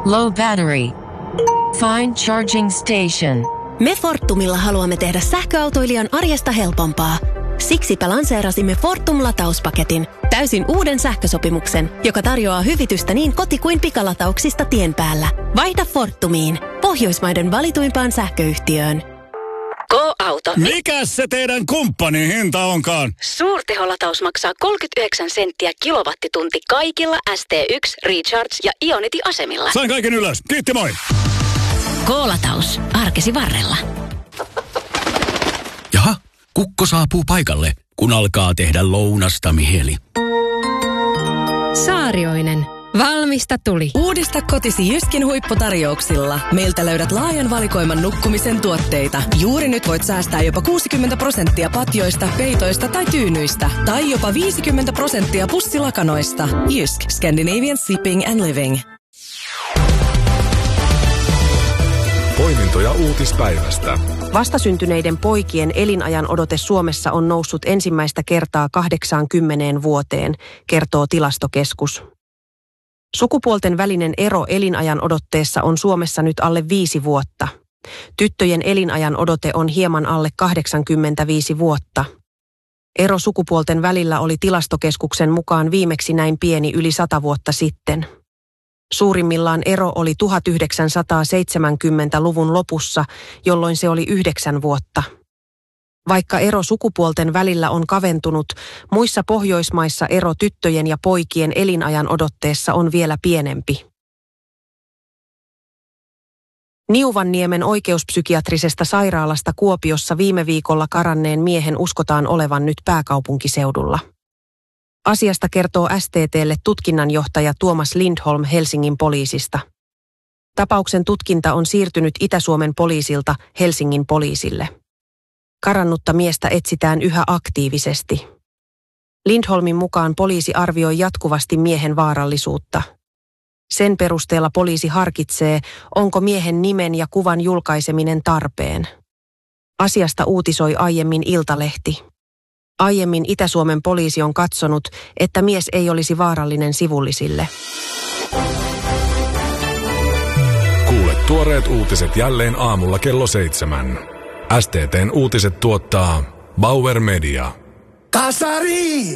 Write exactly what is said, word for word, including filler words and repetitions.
Low battery. Find charging station. Me Fortumilla haluamme tehdä sähköautoilijan arjesta helpompaa. Siksipä lanseerasimme Fortum-latauspaketin, täysin uuden sähkösopimuksen, joka tarjoaa hyvitystä niin koti- kuin pikalatauksista tien päällä. Vaihda Fortumiin, Pohjoismaiden valituimpaan sähköyhtiöön. Go-auto. Mikäs se teidän kumppanin hinta onkaan? Suurteholataus maksaa kolmekymmentäyhdeksän senttiä kilowattitunti kaikilla S T yksi, Recharge ja Ionity-asemilla. Sain kaiken ylös. Kiitti, moi! Go-lataus. Arkesi varrella. Jaha, kukko saapuu paikalle, kun alkaa tehdä lounasta mieli. Saarioinen. Valmista tuli. Uudista kotisi Jyskin huipputarjouksilla. Meiltä löydät laajan valikoiman nukkumisen tuotteita. Juuri nyt voit säästää jopa kuusikymmentä prosenttia patjoista, peitoista tai tyynyistä. Tai jopa viisikymmentä prosenttia pussilakanoista. Jysk. Scandinavian Shipping and Living. Poimintoja uutispäivästä. Vastasyntyneiden poikien elinajan odote Suomessa on noussut ensimmäistä kertaa kahdeksaankymmeneen vuoteen, kertoo Tilastokeskus. Sukupuolten välinen ero elinajan odotteessa on Suomessa nyt alle viisi vuotta. Tyttöjen elinajan odote on hieman alle kahdeksankymmentäviisi vuotta. Ero sukupuolten välillä oli Tilastokeskuksen mukaan viimeksi näin pieni yli sata vuotta sitten. Suurimmillaan ero oli tuhatyhdeksänsataaseitsemänkymmentäluvun lopussa, jolloin se oli yhdeksän vuotta. Vaikka ero sukupuolten välillä on kaventunut, muissa Pohjoismaissa ero tyttöjen ja poikien elinajan odotteessa on vielä pienempi. Niuvanniemen oikeuspsykiatrisesta sairaalasta Kuopiossa viime viikolla karanneen miehen uskotaan olevan nyt pääkaupunkiseudulla. Asiasta kertoo S T T:lle tutkinnanjohtaja Tuomas Lindholm Helsingin poliisista. Tapauksen tutkinta on siirtynyt Itä-Suomen poliisilta Helsingin poliisille. Karannutta miestä etsitään yhä aktiivisesti. Lindholmin mukaan poliisi arvioi jatkuvasti miehen vaarallisuutta. Sen perusteella poliisi harkitsee, onko miehen nimen ja kuvan julkaiseminen tarpeen. Asiasta uutisoi aiemmin Iltalehti. Aiemmin Itä-Suomen poliisi on katsonut, että mies ei olisi vaarallinen sivullisille. Kuule tuoreet uutiset jälleen aamulla kello seitsemän. S T T:n uutiset tuottaa Bauer Media. Tasari!